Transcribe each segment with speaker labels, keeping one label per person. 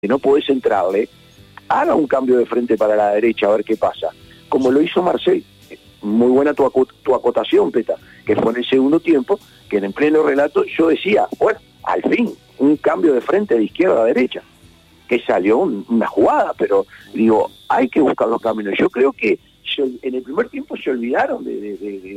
Speaker 1: no podés entrarle, haga un cambio de frente para la derecha a ver qué pasa. Como lo hizo Marcel. Muy buena tu acotación, Peta, que fue en el segundo tiempo, que en pleno relato yo decía, bueno, al fin, un cambio de frente de izquierda a derecha, que salió una jugada, pero digo, hay que buscar los caminos. Yo creo que en el primer tiempo se olvidaron de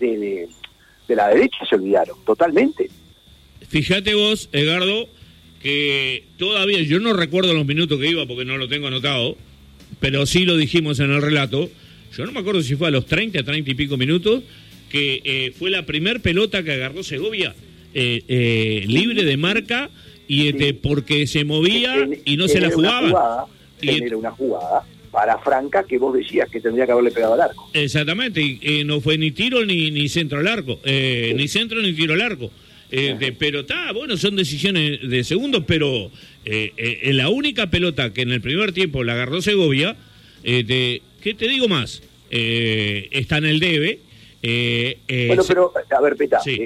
Speaker 1: la derecha, se olvidaron totalmente.
Speaker 2: Fíjate vos, Edgardo, que todavía, yo no recuerdo los minutos que iba porque no lo tengo anotado, pero sí lo dijimos en el relato. Yo no me acuerdo si fue a los 30 y pico minutos, que fue la primer pelota que agarró Segovia, libre de marca, y porque se movía y no se la jugaba.
Speaker 1: Era una jugada para Franca que vos decías que tendría que haberle pegado al arco.
Speaker 2: Exactamente, y no fue ni tiro ni centro al arco, ni centro ni tiro al arco. Pero está, bueno, son decisiones de segundos, pero la única pelota que en el primer tiempo la agarró Segovia, ¿qué te digo más? Está en el debe.
Speaker 1: Bueno, pero, a ver, Peta,
Speaker 2: sí.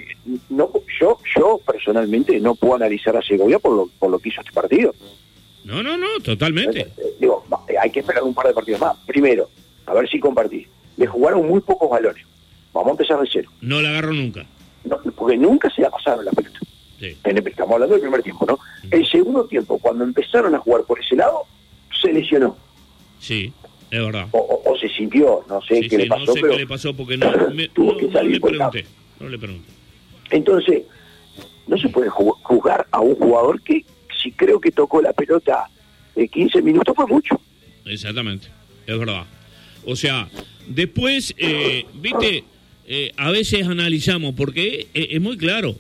Speaker 1: Yo personalmente no puedo analizar a Segovia por lo que hizo este partido.
Speaker 2: No, totalmente.
Speaker 1: Digo, hay que esperar un par de partidos más. Primero, a ver si compartís. Le jugaron muy pocos balones. Vamos a empezar de cero.
Speaker 2: No la agarró nunca.
Speaker 1: No, porque nunca se la pasaron la pelota.
Speaker 2: Sí.
Speaker 1: Estamos hablando del primer tiempo, ¿no? El segundo tiempo, cuando empezaron a jugar por ese lado, se lesionó.
Speaker 2: Sí, es verdad.
Speaker 1: O se sintió, no sé qué le pasó.
Speaker 2: No sé
Speaker 1: pero
Speaker 2: qué le pasó porque
Speaker 1: tuvo que salir
Speaker 2: no le pregunté.
Speaker 1: Entonces, no se puede juzgar a un jugador que, si creo que tocó la pelota de 15 minutos, fue mucho.
Speaker 2: Exactamente, es verdad. O sea, después, viste, a veces analizamos, porque es muy claro.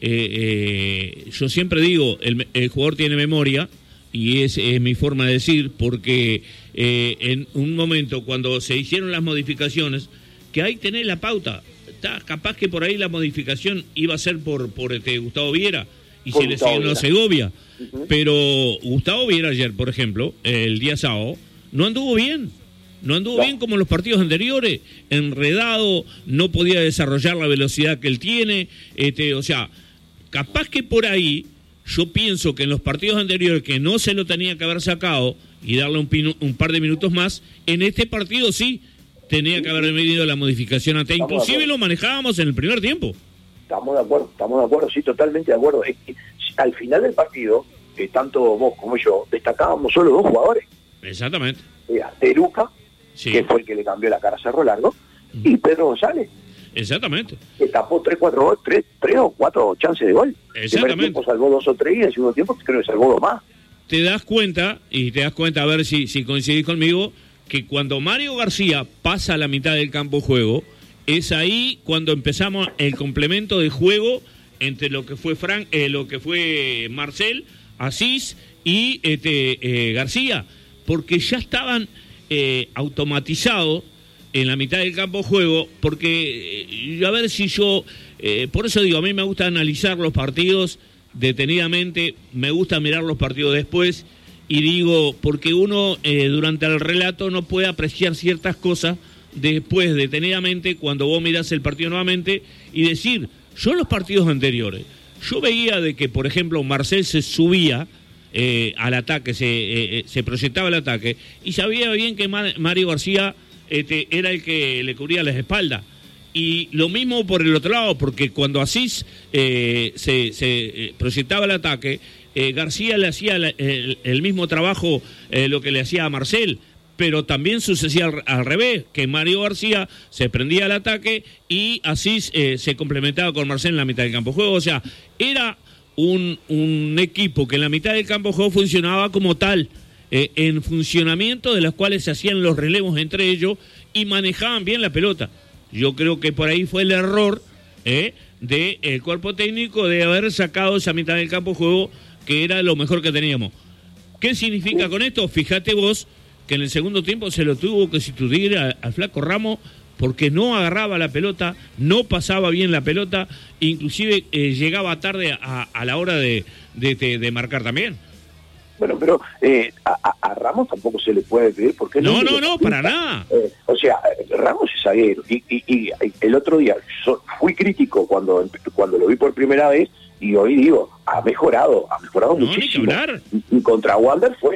Speaker 2: Yo siempre digo, el jugador tiene memoria, y es mi forma de decir, porque en un momento cuando se hicieron las modificaciones, que ahí tenés la pauta, está capaz que por ahí la modificación iba a ser por Gustavo Viera, y se le siguió a Segovia. Uh-huh. Pero Gustavo Viera ayer, por ejemplo, el día sábado, no anduvo bien como en los partidos anteriores, enredado, no podía desarrollar la velocidad que él tiene, o sea, capaz que por ahí, yo pienso que en los partidos anteriores que no se lo tenía que haber sacado y darle un par de minutos más, en este partido sí tenía que haber venido la modificación antes, inclusive lo manejábamos en el primer tiempo. Estamos de
Speaker 1: acuerdo, sí, totalmente de acuerdo. Es que, al final del partido, tanto vos como yo, destacábamos solo dos jugadores.
Speaker 2: Exactamente.
Speaker 1: Teruca,
Speaker 2: sí,
Speaker 1: que fue el que le cambió la cara a Cerro Largo, y Pedro González.
Speaker 2: Exactamente.
Speaker 1: Que tapó 3 o 4 chances de gol.
Speaker 2: Exactamente.
Speaker 1: El primer tiempo salvó 2 o 3 y en el segundo tiempo creo que salvó 2 más.
Speaker 2: Te das cuenta, a ver si coincidís conmigo, que cuando Mario García pasa a la mitad del campo de juego, es ahí cuando empezamos el complemento de juego entre lo que fue lo que fue Marcel, Asís y García, porque ya estaban automatizados en la mitad del campo de juego, porque a ver si yo, por eso digo, a mí me gusta analizar los partidos detenidamente, me gusta mirar los partidos después, y digo, porque uno durante el relato no puede apreciar ciertas cosas después detenidamente cuando vos mirás el partido nuevamente y decir, yo en los partidos anteriores, yo veía de que, por ejemplo, Marcel se subía al ataque, se proyectaba el ataque, y sabía bien que Mario García era el que le cubría las espaldas. Y lo mismo por el otro lado, porque cuando Asís se proyectaba el ataque, García le hacía el mismo trabajo, lo que le hacía a Marcel, pero también sucedía al revés, que Mario García se prendía al ataque y Asís se complementaba con Marcel en la mitad del campo de juego. O sea, era un equipo que en la mitad del campo de juego funcionaba como tal, en funcionamiento de los cuales se hacían los relevos entre ellos y manejaban bien la pelota. Yo creo que por ahí fue el error del cuerpo técnico de haber sacado esa mitad del campo de juego, que era lo mejor que teníamos. ¿Qué significa con esto? Fíjate vos que en el segundo tiempo se lo tuvo que sustituir al Flaco Ramos, porque no agarraba la pelota, no pasaba bien la pelota, inclusive llegaba tarde a la hora de marcar también.
Speaker 1: Bueno, pero a Ramos tampoco se le puede pedir porque
Speaker 2: no, para nada.
Speaker 1: O sea, Ramos es zaguero y el otro día fui crítico cuando lo vi por primera vez y hoy digo, ha mejorado
Speaker 2: No, ni que
Speaker 1: muchísimo.
Speaker 2: hablar.
Speaker 1: Y contra Wander fue